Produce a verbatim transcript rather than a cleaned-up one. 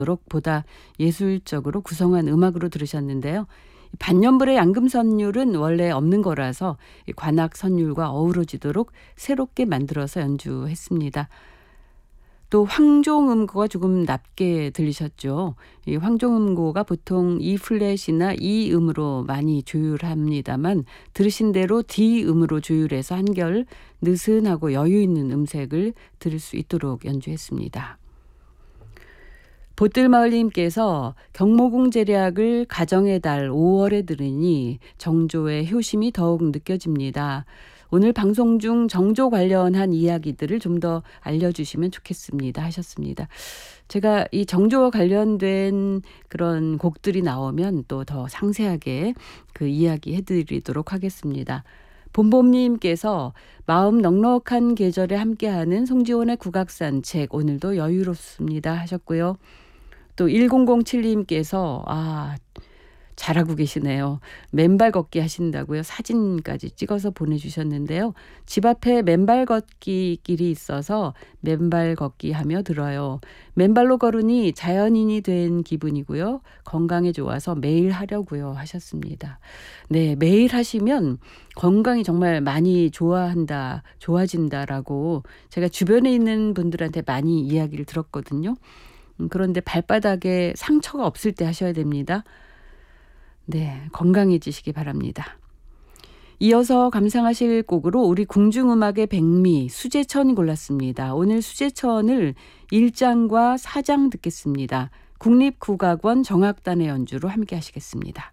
보다 예술적으로 구성한 음악으로 들으셨는데요. 반년불의 양금선율은 원래 없는 거라서 관악 선율과 어우러지도록 새롭게 만들어서 연주했습니다. 또 황종음고가 조금 낮게 들리셨죠. 이 황종음고가 보통 E 플랫이나 E 음으로 많이 조율합니다만 들으신 대로 D 음으로 조율해서 한결 느슨하고 여유 있는 음색을 들을 수 있도록 연주했습니다. 보뜰마을님께서 경모궁 제략을 가정의 달 오월에 들으니 정조의 효심이 더욱 느껴집니다. 오늘 방송 중 정조 관련한 이야기들을 좀 더 알려주시면 좋겠습니다 하셨습니다. 제가 이 정조와 관련된 그런 곡들이 나오면 또 더 상세하게 그 이야기 해드리도록 하겠습니다. 봄봄님께서 마음 넉넉한 계절에 함께하는 송지원의 국악산책 오늘도 여유롭습니다 하셨고요. 또 천칠님께서 아 잘하고 계시네요. 맨발 걷기 하신다고요. 사진까지 찍어서 보내주셨는데요. 집 앞에 맨발 걷기 길이 있어서 맨발 걷기 하며 들어요. 맨발로 걸으니 자연인이 된 기분이고요. 건강에 좋아서 매일 하려고요 하셨습니다. 네, 매일 하시면 건강이 정말 많이 좋아한다, 좋아진다라고 제가 주변에 있는 분들한테 많이 이야기를 들었거든요. 그런데 발바닥에 상처가 없을 때 하셔야 됩니다. 네, 건강해지시기 바랍니다. 이어서 감상하실 곡으로 우리 궁중음악의 백미 수제천 골랐습니다. 오늘 수제천을 일 장과 사 장 듣겠습니다. 국립국악원 정악단의 연주로 함께 하시겠습니다.